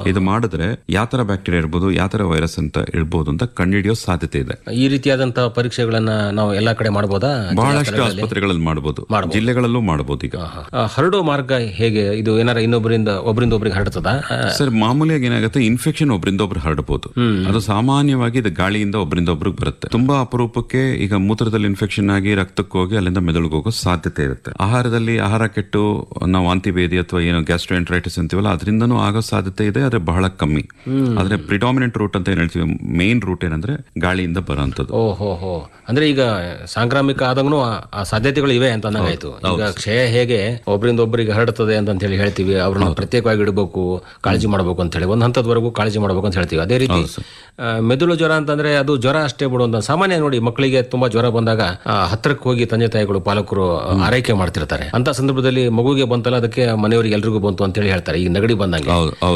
ಇದು ಮಾಡಿದ್ರೆ ಯಾವ ತರ ಬ್ಯಾಕ್ಟೀರಿಯಾ ಇರ್ಬೋದು, ಯಾವ ತರ ವೈರಸ್ ಅಂತ ಇರ್ಬೋದು ಅಂತ ಕಂಡುಹಿಡಿಯೋ ಸಾಧ್ಯತೆ ಇದೆ. ಈ ರೀತಿಯಾದಂತಹ ಪರೀಕ್ಷೆಗಳನ್ನ ನಾವು ಎಲ್ಲಾ ಕಡೆ ಮಾಡಬಹುದಾ? ಬಹಳಷ್ಟು ಆಸ್ಪತ್ರೆಗಳಲ್ಲಿ ಮಾಡಬಹುದು, ಜಿಲ್ಲೆಗಳಲ್ಲೂ ಮಾಡಬಹುದು. ಈಗ ಹರಡೋ ಮಾರ್ಗ ಹೇಗೆ? ಇದು ಏನಾರ ಒಬ್ಬರಿಂದ ಒಬ್ಬರಿಗೆ ಹರಡ್ತದ ಸರ್? ಮಾಮೂಲಿಯಾಗಿ ಏನಾಗುತ್ತೆ, ಇನ್ಫೆಕ್ಷನ್ ಒಬ್ಬರಿಂದ ಒಬ್ರು ಹರಡಬಹುದು. ಅದು ಸಾಮಾನ್ಯವಾಗಿ ಇದು ಗಾಳಿಯಿಂದ ಒಬ್ಬರಿಂದ ಒಬ್ರಿಗೆ ಬರುತ್ತೆ. ತುಂಬಾ ಅಪರೂಪಕ್ಕೆ ಈಗ ಮೂತ್ರದಲ್ಲಿ ಇನ್ಫೆಕ್ಷನ್ ಆಗಿ ರಕ್ತಕ್ಕೆ ಹೋಗಿ ಅಲ್ಲಿಂದ ಮೆದುಳಿಗೆ ಹೋಗೋ ಸಾಧ್ಯತೆ ಇರುತ್ತೆ. ಆಹಾರದಲ್ಲಿ ಆಹಾರ ಕೆಟ್ಟು ನಾವು ವಾಂತಿ ಭೇದಿ ಅಥವಾ ಏನೋ ಗ್ಯಾಸ್ಟ್ರೋಎಂಟರೈಟಿಸ್ ಅಂತೀವಲ್ಲ, ಅದರಿಂದನೂ ಆಗೋ ಸಾಧ್ಯತೆ ಇದೆ, ಆದ್ರೆ ಬಹಳ ಕಮ್ಮಿ. ಆದ್ರೆ ಪ್ರಿಡಾಮಿನೆಂಟ್ ರೂಟ್ ಅಂತ ಏನ್ ಹೇಳ್ತೀವಿ, ಮೇನ್ ರೂಟ್ ಏನಂದ್ರೆ ಗಾಳಿಯಿಂದ ಬರೋಂಥದ್ದು. ಓಹೋ, ಅಂದ್ರೆ ಈಗ ಸಾಂಕ್ರಾಮಿಕ ಆದಾಗೂ ಆ ಸಾಧ್ಯತೆಗಳು ಇವೆ ಅಂತ ಆಯ್ತು. ಈಗ ಕ್ಷಯ ಹೇಗೆ ಒಬ್ಬರಿಂದ ಒಬ್ಬರಿಗೆ ಹರಡುತ್ತದೆ ಅಂತ ಹೇಳಿ ಹೇಳ್ತೀವಿ, ಅವ್ರನ್ನ ಪ್ರತ್ಯೇಕವಾಗಿ ಇಡಬೇಕು, ಕಾಳಜಿ ಮಾಡಬೇಕು ಅಂತ ಹೇಳಿ, ಒಂದ್ ಹಂತದವರೆಗೂ ಕಾಳಜಿ ಮಾಡಬೇಕು ಅಂತ ಹೇಳ್ತೀವಿ. ಅದೇ ರೀತಿ ಮೆದುಳು ಜ್ವರ ಅಂತಂದ್ರೆ ಅದು ಜ್ವರ ಅಷ್ಟೇ ಬಿಡುವಂತ ಸಾಮಾನ್ಯ. ನೋಡಿ, ಮಕ್ಕಳಿಗೆ ತುಂಬಾ ಜ್ವರ ಬಂದಾಗ ಹತ್ತಿರಕ್ಕೆ ಹೋಗಿ ತಂದೆ ತಾಯಿಗಳು ಪಾಲಕರು ಆರೈಕೆ ಮಾಡ್ತಿರ್ತಾರೆ. ಅಂತ ಸಂದರ್ಭದಲ್ಲಿ ಮಗುಗೆ ಬಂತಲ್ಲ, ಅದಕ್ಕೆ ಮನೆಯವರಿಗೆ ಎಲ್ರಿಗೂ ಬಂತು ಅಂತ ಹೇಳಿ ಹೇಳ್ತಾರೆ, ಈ ನೆಗಡಿ ಬಂದಂಗೆ.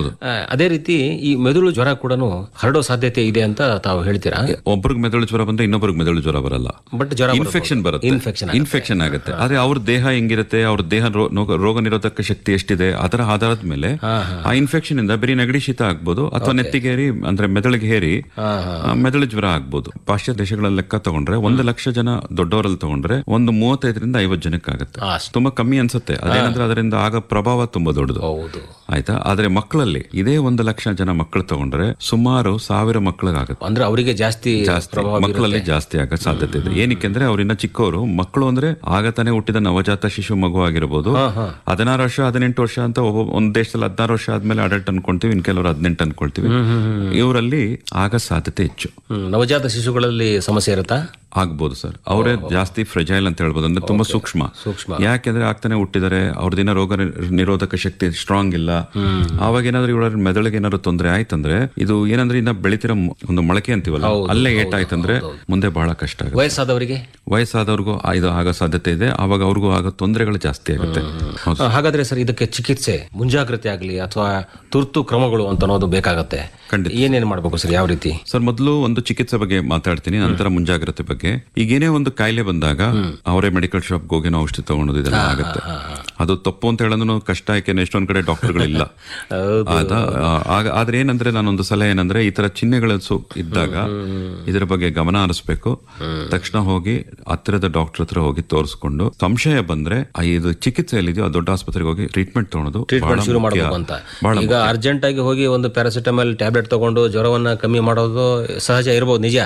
ಅದೇ ರೀತಿ ಈ ಮೆದುಳು ಜ್ವರ ಕೂಡ ಹರಡೋ ಸಾಧ್ಯತೆ ಇದೆ ಅಂತ ತಾವು ಹೇಳ್ತೀರಾ? ಒಬ್ರಿಗೆ ಮೆದುಳು ಜ್ವರ ಬಂದ್ರೆ ಇನ್ನೊಬ್ರಿಗೆ ಮೆದುಳು ಜ್ವರ ಬರಲ್ಲ, ಬಟ್ ಜ್ವರ ಇನ್ಫೆಕ್ಷನ್ ಬರುತ್ತೆ, ಇನ್ಫೆಕ್ಷನ್ ಆಗುತ್ತೆ. ಆದ್ರೆ ಅವ್ರ ದೇಹ ಹೆಂಗಿರುತ್ತೆ, ಅವ್ರ ದೇಹ ರೋಗ ನಿರೋಧಕ ಶಕ್ತಿ ಎಷ್ಟಿದೆ ಅದರ ಆಧಾರದ ಮೇಲೆ ಆ ಇನ್ಫೆಕ್ಷನ್ ಇಂದ ಬರೀ ನೆಗಡಿ ಶೀತ ಆಗ್ಬೋದು, ಅಥವಾ ನೆತ್ತಿಗೇರಿ ಅಂದ್ರೆ ಮೆದುಳಿಗೆ ಹೇರಿ ಮೆದುಳು ಜ್ವರ ಆಗ್ಬೋದು. ಪಾಶ್ಚಾತ್ಯ ದೇಶಗಳಲ್ಲಿ ಲೆಕ್ಕ ತಗೊಂಡ್ರೆ 1,00,000 ಜನ ದೊಡ್ಡವರಲ್ಲಿ ತಗೊಂಡ್ರೆ ಒಂದು 35ರಿಂದ 50 ಜನಕ್ಕೆ ಆಗುತ್ತೆ. ತುಂಬಾ ಕಮ್ಮಿ ಅನ್ಸುತ್ತೆ. ಅದೇನಂದ್ರೆ ಅದರಿಂದ ಆಗ ಪ್ರಭಾವ ತುಂಬಾ ದೊಡ್ಡದು, ಆಯ್ತಾ? ಆದ್ರೆ ಮಕ್ಕಳಲ್ಲಿ ಇದೇ 1,00,000 ಜನ ಮಕ್ಕಳು ತಗೊಂಡ್ರೆ ಸುಮಾರು 1000 ಮಕ್ಕಳಿಗಾಗುತ್ತೆ. ಅಂದ್ರೆ ಅವರಿಗೆ ಜಾಸ್ತಿ ಮಕ್ಕಳಲ್ಲಿ ಜಾಸ್ತಿ ಆಗೋ ಸಾಧ್ಯತೆ ಇದೆ. ಏನಕ್ಕೆ ಅಂದ್ರೆ ಅವ್ರಿನ್ನ ಚಿಕ್ಕವರು ಮಕ್ಕಳು ಅಂದ್ರೆ ಆಗ ತಾನೇ ಹುಟ್ಟಿದ ನವಜಾತ ಶಿಶು ಮಗು ಆಗಿರ್ಬೋದು. 16 ವರ್ಷ 18 ವರ್ಷ ಅಂತ ಒಂದ್ ದೇಶದಲ್ಲಿ 16 ವರ್ಷ ಆದ್ಮೇಲೆ ಅಡಲ್ಟ್ ಅನ್ಕೊಳ್ತೀವಿ, ಇನ್ ಕೆಲವರು 18 ಅನ್ಕೊಳ್ತೀವಿ. ಇವರಲ್ಲಿ ಆಗ ಸಾಧ್ಯತೆ ಹೆಚ್ಚು. ನವಜಾತ ಶಿಶುಗಳಲ್ಲಿ ಸಮಸ್ಯೆ ಇರುತ್ತಾ? ಆಗ್ಬೋದು ಸರ್. ಅವರೇ ಜಾಸ್ತಿ ಫ್ರೆಜೈಲ್ ಅಂತ ಹೇಳ್ಬೋದು, ಅಂದ್ರೆ ತುಂಬಾ ಸೂಕ್ಷ್ಮ. ಯಾಕೆಂದ್ರೆ ಆಗ್ತಾನೆ ಹುಟ್ಟಿದರೆ ಅವ್ರದಿನ ರೋಗ ನಿರೋಧಕ ಶಕ್ತಿ ಸ್ಟ್ರಾಂಗ್ ಇಲ್ಲ. ಅವಾಗ ಏನಾದ್ರು ಇವರ ಮೆದುಳಿಗೆ ಏನಾದ್ರು ತೊಂದರೆ ಆಯ್ತಂದ್ರೆ, ಇದು ಏನಂದ್ರೆ ಇನ್ನ ಬೆಳಿತಿರೋ ಒಂದು ಮೊಳಕೆ ಅಂತೀವಲ್ಲ, ಅಲ್ಲೇ ಏಟಾಯ್ತಂದ್ರೆ ಮುಂದೆ ಬಹಳ ಕಷ್ಟ ಆಗುತ್ತೆ. ವಯಸ್ಸಾದವ್ರಿಗೂ ಇದು ಆಗೋ ಸಾಧ್ಯತೆ ಇದೆ. ಅವಾಗ ಅವ್ರಿಗೂ ಆಗೋ ತೊಂದರೆಗಳು ಜಾಸ್ತಿ ಆಗುತ್ತೆ. ಹಾಗಾದ್ರೆ ಸರ್, ಇದಕ್ಕೆ ಚಿಕಿತ್ಸೆ, ಮುಂಜಾಗ್ರತೆ ಆಗಲಿ ಅಥವಾ ತುರ್ತು ಕ್ರಮಗಳು ಅಂತ ಅನ್ನೋದು ಬೇಕಾಗತ್ತೆ. ಏನೇನು ಮಾಡಬೇಕು ಸರ್? ಯಾವ ರೀತಿ ಸರ್? ಮೊದಲು ಒಂದು ಚಿಕಿತ್ಸೆ ಬಗ್ಗೆ ಮಾತಾಡ್ತೀನಿ, ನಂತರ ಮುಂಜಾಗ್ರತೆ ಬಗ್ಗೆ. ಈಗೇನೇ ಒಂದು ಕಾಯಿಲೆ ಬಂದಾಗ ಅವರೇ ಮೆಡಿಕಲ್ ಶಾಪ್ಗೆ ಹೋಗಿ ನಾವು ಔಷಧಿ ತಗೊಳೋದು ಇದೆಲ್ಲ ಆಗುತ್ತೆ. ಅದು ತಪ್ಪು ಅಂತ ಹೇಳೋದು ಕಷ್ಟ, ಯಾಕೆಂದ್ರೆ ಎಷ್ಟೊಂದ್ ಕಡೆ ಡಾಕ್ಟರ್ಗಳಿಲ್ಲ. ಆದ್ರೆ ಏನಂದ್ರೆ ನಾನೊಂದು ಸಲಹೆ ಏನಂದ್ರೆ, ಈ ತರ ಚಿಹ್ನೆಗಳು ಇದ್ದಾಗ ಇದರ ಬಗ್ಗೆ ಗಮನ ಹರಿಸಬೇಕು. ತಕ್ಷಣ ಹೋಗಿ ಹತ್ತಿರದ ಡಾಕ್ಟರ್ ಹತ್ರ ಹೋಗಿ ತೋರಿಸ್ಕೊಂಡು, ಸಂಶಯ ಬಂದ್ರೆ ಇದು ಚಿಕಿತ್ಸೆ ಎಲ್ಲಿದೆಯೋ ಆ ದೊಡ್ಡ ಆಸ್ಪತ್ರೆಗೆ ಹೋಗಿ ಟ್ರೀಟ್ಮೆಂಟ್ ತಗೊಳೋದು ಶುರು ಮಾಡಬೇಕು ಅಂತ. ಈಗ ಅರ್ಜೆಂಟ್ ಆಗಿ ಹೋಗಿ ಒಂದು ಪ್ಯಾರಾಸಿಟಮಾಲ್ ಟ್ಯಾಬ್ಲೆಟ್ ತಗೊಂಡು ಜ್ವರವನ್ನ ಕಮ್ಮಿ ಮಾಡೋದು ಸಹಜ ಇರಬಹುದು, ನಿಜ.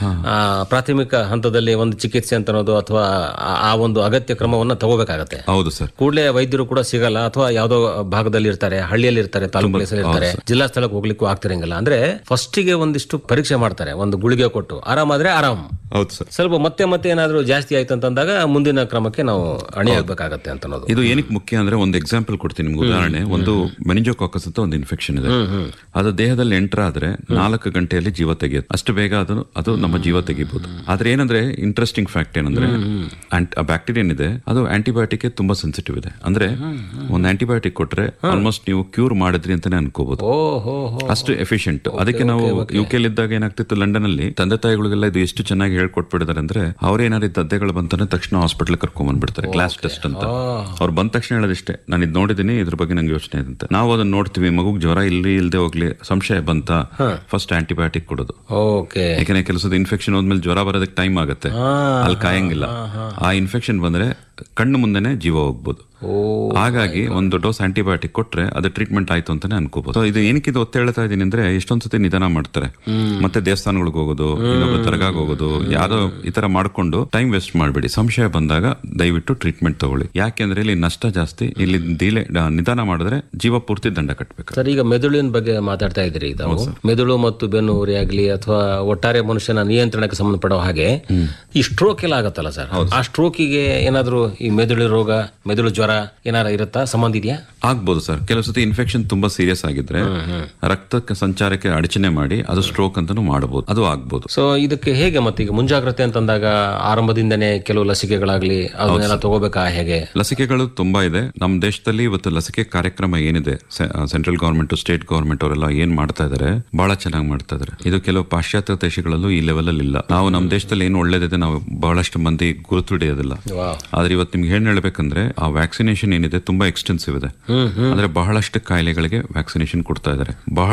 ಪ್ರಾಥಮಿಕ ಹಂತದಲ್ಲಿ ಒಂದು ಚಿಕಿತ್ಸೆ ಅಂತ ಅನ್ನೋದು ಅಥವಾ ಆ ಒಂದು ಅಗತ್ಯ ಕ್ರಮವನ್ನ ತಗೋಬೇಕಾಗತ್ತೆ. ಹೌದು ಸರ್. ಕೂಡಲೇ ವೈದ್ಯರು ಕೂಡ ಸಿಗಲ್ಲ, ಅಥವಾ ಯಾವ್ದೋ ಭಾಗದಲ್ಲಿ ಇರ್ತಾರೆ, ಹಳ್ಳಿಯಲ್ಲಿ ಇರ್ತಾರೆ, ತಾಲೂಕು ಪ್ಲೇಸಲ್ಲಿ ಇರ್ತಾರೆ, ಜಿಲ್ಲಾ ಸ್ಥಳಕ್ಕೆ ಹೋಗ್ಲಿಕ್ಕೂ ಆಗ್ತಿರಂಗಿಲ್ಲ. ಅಂದ್ರೆ ಫಸ್ಟ್ ಗೆ ಒಂದಿಷ್ಟು ಪರೀಕ್ಷೆ ಮಾಡ್ತಾರೆ, ಒಂದು ಗುಳಿಗೆ ಕೊಟ್ಟು ಆರಾಮಾದ್ರೆ ಆರಾಮ್. ಹೌದು ಸರ್. ಸ್ವಲ್ಪ ಮತ್ತೆ ಏನಾದ್ರು ಜಾಸ್ತಿ ಆಯ್ತು ಅಂತಂದಾಗ ಮುಂದಿನ ಕ್ರಮಕ್ಕೆ ನಾವು ಅಣಿಯಾಗಬೇಕಾಗತ್ತೆ ಅಂತ ಅನ್ನೋದು. ಇದು ಏನಕ್ಕೆ ಮುಖ್ಯ ಅಂದ್ರೆ, ಒಂದು ಎಕ್ಸಾಂಪಲ್ ಕೊಡ್ತೀನಿ ನಿಮ್ಗೆ, ಉದಾಹರಣೆ. ಒಂದು ಮೆನಿಂಜೋಕಾಕಸ್ ಅಂತ ಒಂದು ಇನ್ಫೆಕ್ಷನ್ ಇದೆ. ಅದು ದೇಹದಲ್ಲಿ ಎಂಟರ್ ಆದ್ರೆ 4 ಗಂಟೆಯಲ್ಲಿ ಜೀವ ತೆಗೆಯುತ್ತೆ. ಅಷ್ಟು ಬೇಗ ಅದು ನಮ್ಮ ಜೀವ ತೆಗಿಬಹುದು. ಆದ್ರೆ ಏನಂದ್ರೆ ಇಂಟ್ರೆಸ್ಟಿಂಗ್ ಫ್ಯಾಕ್ಟ್ ಏನಂದ್ರೆ, ಬ್ಯಾಕ್ಟೀರಿಯಾ ಏನಿದೆ ಅದು ಆಂಟಿಬಯೋಟಿಕ್ ತುಂಬಾ ಸೆನ್ಸಿಟಿವ್ ಇದೆ. ಅಂದ್ರೆ ಒಂದು ಆಂಟಿಬಯೋಟಿಕ್ ಕೊಟ್ರೆ ಆಲ್ಮೋಸ್ಟ್ ನೀವು ಕ್ಯೂರ್ ಮಾಡಿದ್ರಿ ಅಂತಾನೆ ಅನ್ಕೋಬಹುದು, ಅಷ್ಟು ಎಫಿಷಿಯಂಟ್. ಅದಕ್ಕೆ ನಾವು UK ಇದ್ದಾಗ ಏನಾಗ್ತಿತ್ತು, ಲಂಡನ್ ಅಲ್ಲಿ ತಂದೆ ತಾಯಿಗಳಿಗೆಲ್ಲ ಇದು ಎಷ್ಟು ಚೆನ್ನಾಗಿ ಹೇಳ್ಕೊಟ್ಬಿಟ್ಟಿದ್ದಾರೆ ಅಂದ್ರೆ, ಅವ್ರೇನಾದ್ರು ದದ್ದೆಗಳು ಬಂತಾನೆ ತಕ್ಷಣ ಹಾಸ್ಪಿಟಲ್ ಕರ್ಕೊಂಡ್ ಬಂದ್ಬಿಡ್ತಾರೆ, ಗ್ಲಾಸ್ ಟೆಸ್ಟ್ ಅಂತ. ಅವ್ರು ಬಂದ ತಕ್ಷಣ ಹೇಳೋದಿಷ್ಟೇ, ನಾನು ಇದು ನೋಡಿದೀನಿ, ಇದ್ರ ಬಗ್ಗೆ ನಂಗೆ ಯೋಚನೆ ಇದೆ ಅಂತ. ನಾವು ಅದನ್ನ ನೋಡ್ತೀವಿ, ಮಗುಗ್ ಜ್ವರ ಇಲ್ಲದೆ ಹೋಗ್ಲಿ, ಸಂಶಯ ಬಂತ ಫಸ್ಟ್ ಆಂಟಿಬಯೋಟಿಕ್ ಕೊಡೋದು. ಯಾಕೆಂದ್ರೆ ಕೆಲಸದ ಇನ್ಫೆಕ್ಷನ್ ಹೋದ್ಮೇಲೆ ಜ್ವರ ಬರೋದಕ್ಕೆ ಟೈಮ್ ಆಗುತ್ತೆ, ಅಲ್ಲಿ ಕಾಯಂಗಿಲ್ಲ. ಆ ಇನ್ಫೆಕ್ಷನ್ ಬಂದ್ರೆ ಕಣ್ಣು ಮುಂದೆನೆ ಜೀವ ಹೋಗ್ಬೋದು. ಹಾಗಾಗಿ ಒಂದು ಡೋಸ್ ಆಂಟಿಬಯೋಟಿಕ್ ಕೊಟ್ರೆ ಅದು ಟ್ರೀಟ್ಮೆಂಟ್ ಆಯ್ತು ಅಂತಾನೆ ಅನ್ಕೋಬಹುದು. ಇದು ಏನಕ್ಕೆ ಇದು ಒತ್ತು ಹೇಳ್ತಾ ಇದೀನಿ ಅಂದ್ರೆ, ಎಷ್ಟೊಂದ್ ಸತಿ ನಿಧಾನ ಮಾಡ್ತಾರೆ, ಮತ್ತೆ ದೇವಸ್ಥಾನಗಳಿಗೆ ಹೋಗೋದು, ಇನ್ನೊಬ್ರು ದರ್ಗಾಗ್ ಹೋಗೋದು, ಯಾವ್ದೋ ಈ ತರ ಮಾಡ್ಕೊಂಡು ಟೈಮ್ ವೇಸ್ಟ್ ಮಾಡ್ಬೇಡಿ. ಸಂಶಯ ಬಂದಾಗ ದಯವಿಟ್ಟು ಟ್ರೀಟ್ಮೆಂಟ್ ತಗೊಳ್ಳಿ. ಯಾಕೆಂದ್ರೆ ಇಲ್ಲಿ ನಷ್ಟ ಜಾಸ್ತಿ, ಇಲ್ಲಿ ನಿಧಾನ ಮಾಡಿದ್ರೆ ಜೀವ ಪೂರ್ತಿ ದಂಡ ಕಟ್ಟಬೇಕು. ಸರ್, ಈಗ ಮೆದುಳಿನ ಬಗ್ಗೆ ಮಾತಾಡ್ತಾ ಇದ್ರಿ. ಮೆದುಳು ಮತ್ತು ಬೆನ್ನು ಉರಿ ಆಗ್ಲಿ ಅಥವಾ ಒಟ್ಟಾರೆ ಮನುಷ್ಯನ ನಿಯಂತ್ರಣಕ್ಕೆ ಸಂಬಂಧಪಡೋ ಹಾಗೆ ಈ ಸ್ಟ್ರೋಕ್ ಎಲ್ಲ ಆಗತ್ತಲ್ಲ ಸರ್, ಆ ಸ್ಟ್ರೋಕಿಗೆ ಏನಾದ್ರು ಈ ಮೆದುಳು ರೋಗ, ಮೆದುಳು ಜ್ವರ ಏನಾರ ಇರುತ್ತಾ, ಸಂಬಂಧ ಇದೆಯಾ? ಆಗ್ಬೋದು ಸರ್. ಕೆಲವು ಸತಿ ಇನ್ಫೆಕ್ಷನ್ ತುಂಬಾ ಸೀರಿಯಸ್ ಆಗಿದ್ರೆ ರಕ್ತ ಸಂಚಾರಕ್ಕೆ ಅಡಚಣೆ ಮಾಡಿ ಅದು ಸ್ಟ್ರೋಕ್ ಅಂತಾನು ಮಾಡಬಹುದು, ಅದು ಆಗ್ಬೋದು. ಸೊ ಇದಕ್ಕೆ ಹೇಗೆ ಮತ್ತೆ ಈಗ ಮುಂಜಾಗ್ರತೆ ಅಂತಂದಾಗ ಆರಂಭದಿಂದನೇ ಕೆಲವು ಲಸಿಕೆಗಳಾಗ್ಲಿ ಅದನ್ನೆಲ್ಲ ತಗೋಬೇಕಾ? ಹೇಗೆ ಲಸಿಕೆಗಳು ತುಂಬಾ ಇದೆ ನಮ್ಮ ದೇಶದಲ್ಲಿ. ಇವತ್ತು ಲಸಿಕೆ ಕಾರ್ಯಕ್ರಮ ಏನಿದೆ, ಸೆಂಟ್ರಲ್ ಗವರ್ಮೆಂಟ್, ಸ್ಟೇಟ್ ಗವರ್ಮೆಂಟ್ ಅವರೆಲ್ಲ ಏನ್ ಮಾಡ್ತಾ ಇದಾರೆ, ಬಹಳ ಚೆನ್ನಾಗಿ ಮಾಡ್ತಾ ಇದಾರೆ. ಇದು ಕೆಲವು ಪಾಶ್ಚಾತ್ಯ ದೇಶಗಳಲ್ಲೂ ಈ ಲೆವೆಲ್ ಅಲ್ಲಿ ಇಲ್ಲ. ನಾವು ನಮ್ಮ ದೇಶದಲ್ಲಿ ಏನು ಒಳ್ಳೇದಿದೆ ನಾವು ಬಹಳಷ್ಟು ಮಂದಿ ಗುರುತು ಹಿಡಿಯೋದಿಲ್ಲ. ಆದ್ರೆ ಇವತ್ತು ನಿಮ್ಗೆ ಏನ್ ಹೇಳ್ಬೇಕಂದ್ರೆ, ಆ ವ್ಯಾಕ್ಸಿನೇಷನ್ ಏನಿದೆ ತುಂಬಾ ಎಕ್ಸ್ಟೆನ್ಸಿವ್ ಇದೆ. ಅಂದ್ರೆ ಬಹಳಷ್ಟು ಕಾಯಿಲೆಗಳಿಗೆ ವ್ಯಾಕ್ಸಿನೇಷನ್ ಕೊಡ್ತಾ ಇದಾರೆ. ಬಹಳ